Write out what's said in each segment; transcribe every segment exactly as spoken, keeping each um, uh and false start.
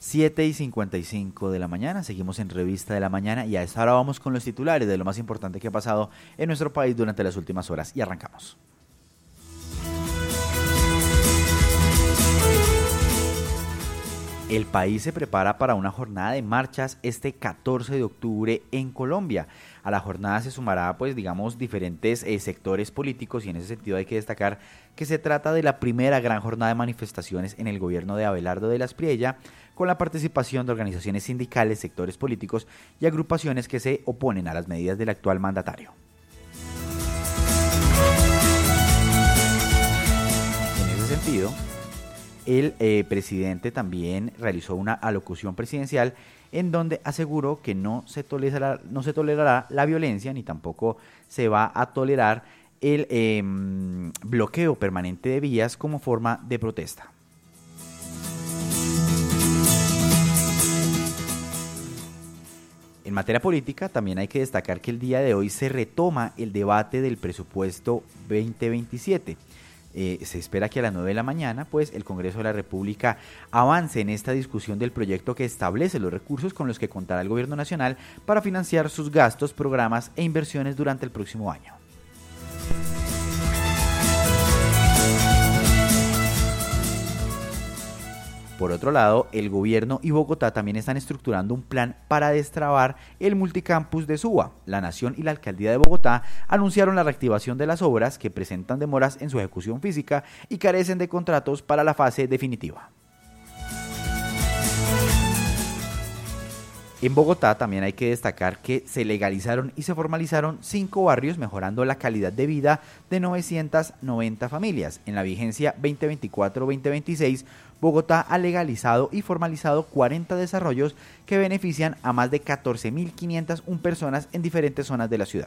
siete y cincuenta y cinco de la mañana, seguimos en Revista de la Mañana y a esta hora vamos con los titulares de lo más importante que ha pasado en nuestro país durante las últimas horas y arrancamos. El país se prepara para una jornada de marchas este catorce de octubre en Colombia. A la jornada se sumará, pues, digamos, diferentes eh, sectores políticos y en ese sentido hay que destacar que se trata de la primera gran jornada de manifestaciones en el gobierno de Abelardo de la Espriella, con la participación de organizaciones sindicales, sectores políticos y agrupaciones que se oponen a las medidas del actual mandatario. En ese sentido, el eh, presidente también realizó una alocución presidencial en donde aseguró que no se tolerará, no se tolerará la violencia ni tampoco se va a tolerar el eh, bloqueo permanente de vías como forma de protesta. En materia política, también hay que destacar que el día de hoy se retoma el debate del presupuesto veinte veintisiete. Eh, se espera que a las nueve de la mañana, pues, el Congreso de la República avance en esta discusión del proyecto que establece los recursos con los que contará el Gobierno Nacional para financiar sus gastos, programas e inversiones durante el próximo año. Por otro lado, el gobierno y Bogotá también están estructurando un plan para destrabar el multicampus de Suba. La Nación y la Alcaldía de Bogotá anunciaron la reactivación de las obras que presentan demoras en su ejecución física y carecen de contratos para la fase definitiva. En Bogotá también hay que destacar que se legalizaron y se formalizaron cinco barrios, mejorando la calidad de vida de novecientas noventa familias. En la vigencia veinte veinticuatro veinte veintiséis, Bogotá ha legalizado y formalizado cuarenta desarrollos que benefician a más de catorce mil quinientas una personas en diferentes zonas de la ciudad.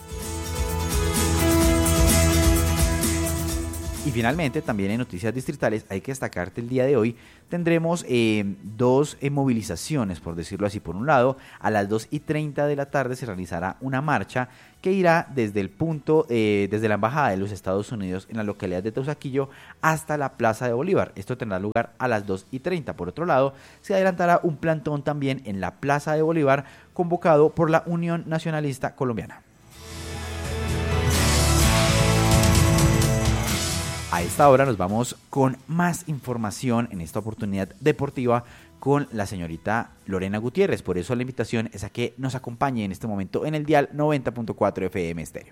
Y finalmente, también en noticias distritales, hay que destacar que el día de hoy tendremos eh, dos eh, movilizaciones, por decirlo así. Por un lado, a las dos y treinta de la tarde se realizará una marcha que irá desde el punto, eh, desde la Embajada de los Estados Unidos en la localidad de Teusaquillo hasta la Plaza de Bolívar. Esto tendrá lugar a las dos y treinta. Por otro lado, se adelantará un plantón también en la Plaza de Bolívar convocado por la Unión Nacionalista Colombiana. A esta hora nos vamos con más información, en esta oportunidad deportiva, con la señorita Lorena Gutiérrez. Por eso la invitación es a que nos acompañe en este momento en el dial noventa punto cuatro F M Estéreo.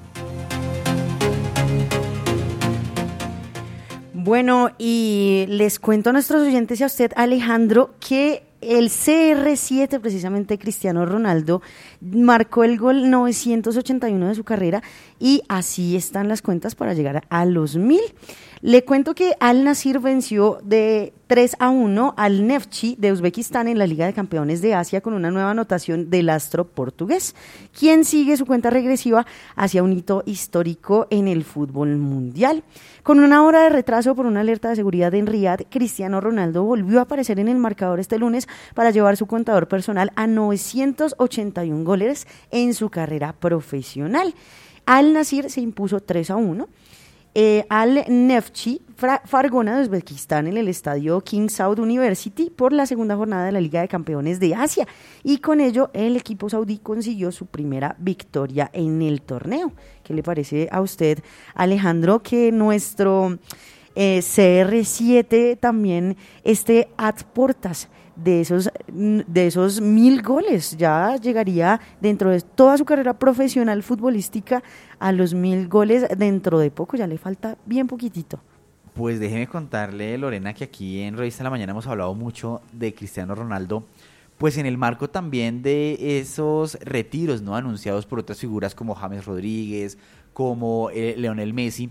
Bueno, y les cuento a nuestros oyentes y a usted, Alejandro, que el C R siete, precisamente Cristiano Ronaldo, marcó el gol novecientos ochenta y uno de su carrera y así están las cuentas para llegar a los mil. Le cuento que Al Nassr venció de tres a uno al Neftchi de Uzbekistán en la Liga de Campeones de Asia con una nueva anotación del astro portugués, quien sigue su cuenta regresiva hacia un hito histórico en el fútbol mundial. Con una hora de retraso por una alerta de seguridad en Riad, Cristiano Ronaldo volvió a aparecer en el marcador este lunes para llevar su contador personal a novecientos ochenta y uno goles en su carrera profesional. Al Nassr se impuso tres a uno. Eh, al Neftchi Fargona de Uzbekistán en el estadio King Saud University por la segunda jornada de la Liga de Campeones de Asia, y con ello el equipo saudí consiguió su primera victoria en el torneo. ¿Qué le parece a usted, Alejandro, que nuestro eh, C R siete también esté a puertas de esos, de esos mil goles? Ya llegaría dentro de toda su carrera profesional futbolística a los mil goles dentro de poco, ya le falta bien poquitito. Pues déjeme contarle, Lorena, que aquí en Revista de la Mañana hemos hablado mucho de Cristiano Ronaldo, pues en el marco también de esos retiros, ¿no?, anunciados por otras figuras como James Rodríguez, como eh, Lionel Messi.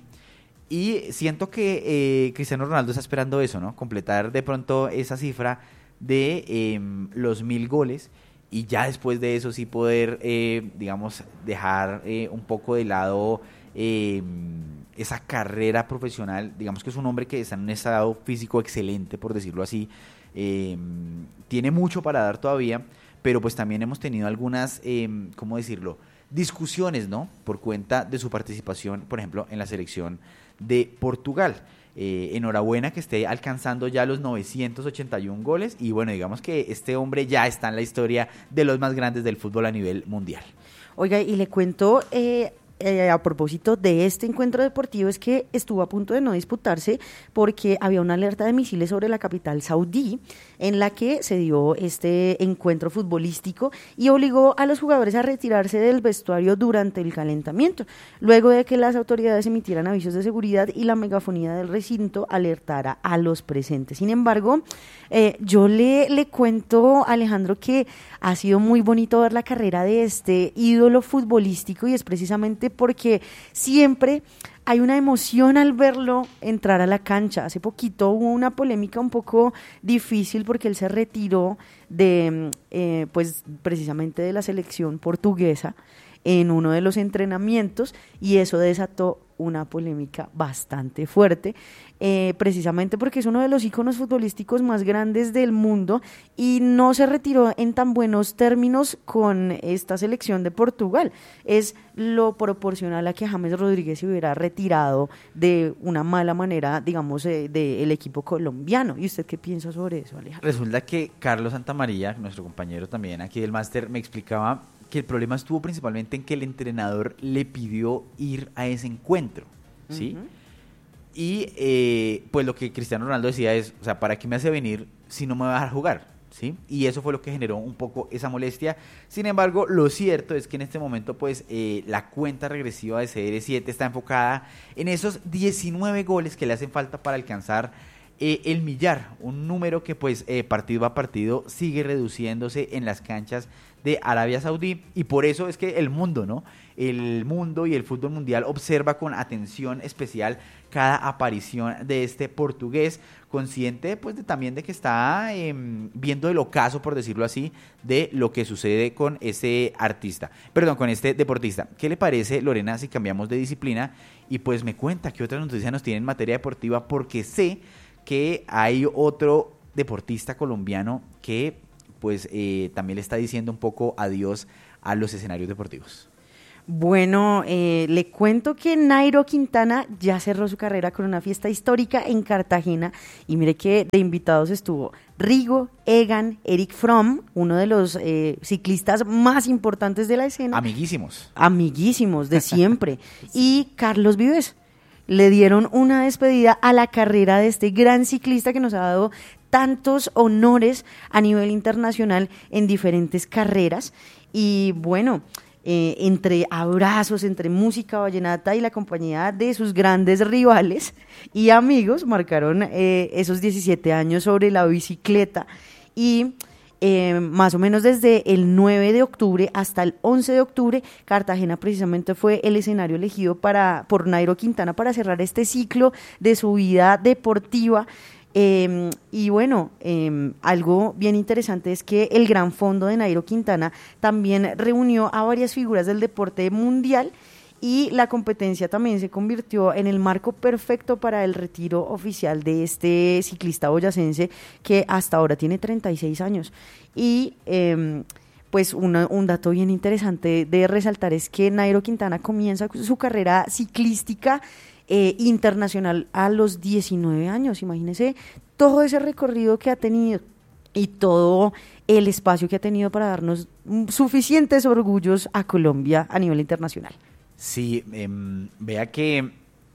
Y siento que eh, Cristiano Ronaldo está esperando eso, ¿no?, completar de pronto esa cifra de eh, los mil goles y ya después de eso sí poder, eh, digamos, dejar eh, un poco de lado eh, esa carrera profesional. Digamos que es un hombre que está en un estado físico excelente, por decirlo así, eh, tiene mucho para dar todavía, pero pues también hemos tenido algunas, eh, ¿cómo decirlo?, discusiones, ¿no?, por cuenta de su participación, por ejemplo, en la selección de Portugal. Eh, enhorabuena que esté alcanzando ya los novecientos ochenta y uno goles y bueno, digamos que este hombre ya está en la historia de los más grandes del fútbol a nivel mundial. Oiga, y le cuento... Eh... Eh, a propósito de este encuentro deportivo es que estuvo a punto de no disputarse porque había una alerta de misiles sobre la capital saudí en la que se dio este encuentro futbolístico y obligó a los jugadores a retirarse del vestuario durante el calentamiento, luego de que las autoridades emitieran avisos de seguridad y la megafonía del recinto alertara a los presentes. Sin embargo, eh, yo le, le cuento, Alejandro, que ha sido muy bonito ver la carrera de este ídolo futbolístico y es precisamente porque siempre hay una emoción al verlo entrar a la cancha. Hace poquito hubo una polémica un poco difícil porque él se retiró de, eh, pues precisamente de la selección portuguesa en uno de los entrenamientos y eso desató una polémica bastante fuerte, eh, precisamente porque es uno de los íconos futbolísticos más grandes del mundo y no se retiró en tan buenos términos con esta selección de Portugal. Es lo proporcional a que James Rodríguez se hubiera retirado de una mala manera, digamos, eh, del equipo colombiano. ¿Y usted qué piensa sobre eso, Alejandro? Resulta que Carlos Santamaría, nuestro compañero también aquí del máster, me explicaba que el problema estuvo principalmente en que el entrenador le pidió ir a ese encuentro, ¿sí? Uh-huh. Y eh, pues lo que Cristiano Ronaldo decía es, o sea, ¿para qué me hace venir si no me va a dejar jugar? ¿Sí? Y eso fue lo que generó un poco esa molestia. Sin embargo, lo cierto es que en este momento pues eh, la cuenta regresiva de C R siete está enfocada en esos diecinueve goles que le hacen falta para alcanzar eh, el millar, un número que pues eh, partido a partido sigue reduciéndose en las canchas de Arabia Saudí y por eso es que el mundo, ¿no? El mundo y el fútbol mundial observa con atención especial cada aparición de este portugués, consciente pues de, también de que está eh, viendo el ocaso, por decirlo así, de lo que sucede con ese artista, perdón, con este deportista. ¿Qué le parece, Lorena, si cambiamos de disciplina? Y pues me cuenta qué otras noticias nos tiene en materia deportiva, porque sé que hay otro deportista colombiano que pues eh, también le está diciendo un poco adiós a los escenarios deportivos. Bueno, eh, le cuento que Nairo Quintana ya cerró su carrera con una fiesta histórica en Cartagena y mire que de invitados estuvo Rigo, Egan, Eric Fromm, uno de los eh, ciclistas más importantes de la escena. Amiguísimos. Amiguísimos de siempre. Y Carlos Vives. Le dieron una despedida a la carrera de este gran ciclista que nos ha dado tantos honores a nivel internacional en diferentes carreras. Y bueno, eh, entre abrazos, entre música vallenata y la compañía de sus grandes rivales y amigos, marcaron eh, esos diecisiete años sobre la bicicleta. Y Eh, más o menos desde el nueve de octubre hasta el once de octubre, Cartagena precisamente fue el escenario elegido para, por Nairo Quintana para cerrar este ciclo de su vida deportiva. Eh, y bueno, eh, algo bien interesante es que el Gran Fondo de Nairo Quintana también reunió a varias figuras del deporte mundial y la competencia también se convirtió en el marco perfecto para el retiro oficial de este ciclista boyacense que hasta ahora tiene treinta y seis años. Y eh, pues una, un dato bien interesante de resaltar es que Nairo Quintana comienza su carrera ciclística eh, internacional a los diecinueve años. Imagínense todo ese recorrido que ha tenido y todo el espacio que ha tenido para darnos suficientes orgullos a Colombia a nivel internacional. Sí, eh, vea que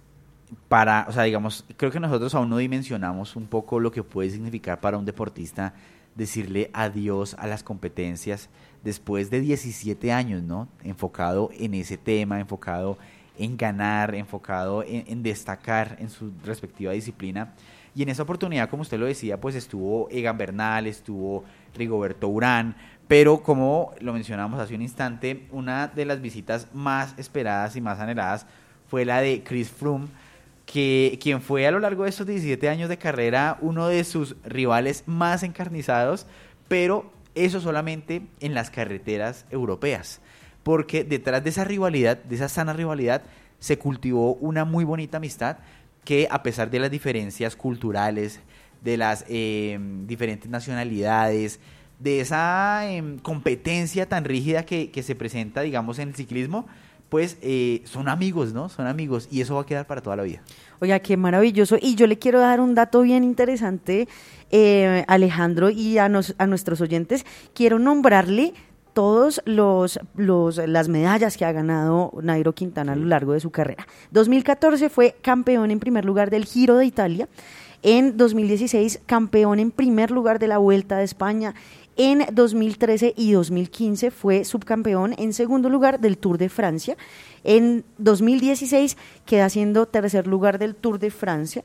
para, o sea, digamos, creo que nosotros aún no dimensionamos un poco lo que puede significar para un deportista decirle adiós a las competencias después de diecisiete años, ¿no? Enfocado en ese tema, enfocado en ganar, enfocado en, en destacar en su respectiva disciplina. Y en esa oportunidad, como usted lo decía, pues estuvo Egan Bernal, estuvo Rigoberto Urán, pero como lo mencionamos hace un instante, una de las visitas más esperadas y más anheladas fue la de Chris Froome, que quien fue a lo largo de estos diecisiete años de carrera uno de sus rivales más encarnizados, pero eso solamente en las carreteras europeas, porque detrás de esa rivalidad, de esa sana rivalidad, se cultivó una muy bonita amistad que, a pesar de las diferencias culturales, de las eh, diferentes nacionalidades, de esa eh, competencia tan rígida que, que se presenta, digamos, en el ciclismo, pues eh, son amigos, ¿no? Son amigos y eso va a quedar para toda la vida. Oiga, qué maravilloso. Y yo le quiero dar un dato bien interesante, eh, Alejandro, y a, nos, a nuestros oyentes. Quiero nombrarle todos los, los las medallas que ha ganado Nairo Quintana a lo largo de su carrera. dos mil catorce fue campeón en primer lugar del Giro de Italia. En dos mil dieciséis, campeón en primer lugar de la Vuelta de España. En dos mil trece y dos mil quince fue subcampeón en segundo lugar del Tour de Francia. En dos mil dieciséis queda siendo tercer lugar del Tour de Francia.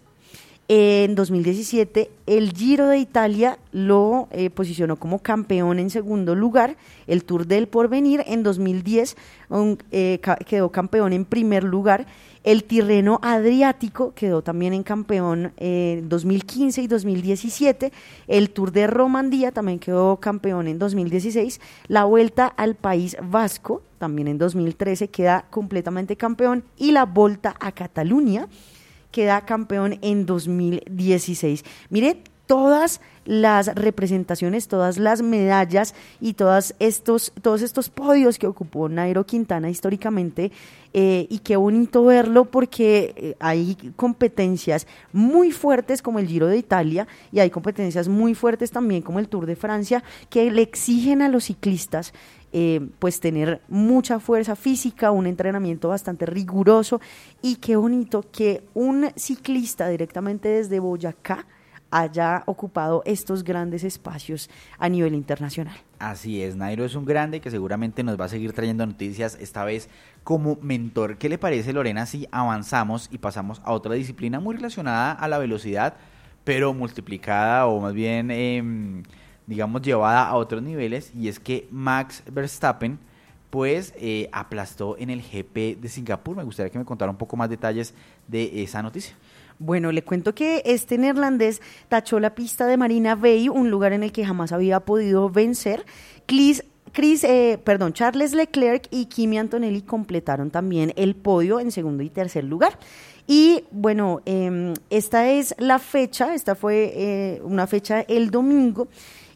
En dos mil diecisiete el Giro de Italia lo eh, posicionó como campeón en segundo lugar. El Tour del Porvenir en dos mil diez un, eh, ca- quedó campeón en primer lugar. El Tirreno Adriático quedó también en campeón en eh, dos mil quince y dos mil diecisiete. El Tour de Romandía también quedó campeón en dos mil dieciséis. La Vuelta al País Vasco también en dos mil trece queda completamente campeón. Y la Volta a Cataluña queda campeón en dos mil dieciséis. Mire, todas las representaciones, todas las medallas y todas estos, todos estos podios que ocupó Nairo Quintana históricamente, eh, y qué bonito verlo porque eh, hay competencias muy fuertes como el Giro de Italia y hay competencias muy fuertes también como el Tour de Francia que le exigen a los ciclistas Eh, pues tener mucha fuerza física, un entrenamiento bastante riguroso, y qué bonito que un ciclista directamente desde Boyacá haya ocupado estos grandes espacios a nivel internacional. Así es, Nairo es un grande que seguramente nos va a seguir trayendo noticias, esta vez como mentor. ¿Qué le parece, Lorena, si avanzamos y pasamos a otra disciplina muy relacionada a la velocidad, pero multiplicada o más bien... Eh, digamos, llevada a otros niveles, y es que Max Verstappen, pues, eh, aplastó en el G P de Singapur? Me gustaría que me contara un poco más detalles de esa noticia. Bueno, le cuento que este neerlandés tachó la pista de Marina Bay, un lugar en el que jamás había podido vencer. Chris, Chris eh, perdón, Charles Leclerc y Kimi Antonelli completaron también el podio en segundo y tercer lugar. Y bueno, eh, esta es la fecha, esta fue eh, una fecha el domingo,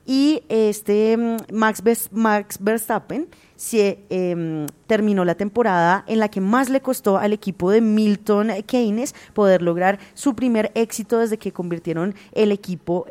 y este Max, Max Verstappen se eh, terminó la temporada en la que más le costó al equipo de Milton Keynes poder lograr su primer éxito desde que convirtieron el equipo